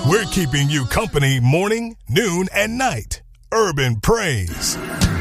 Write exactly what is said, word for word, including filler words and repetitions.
We're keeping you company morning, noon, and night. Urban Praise.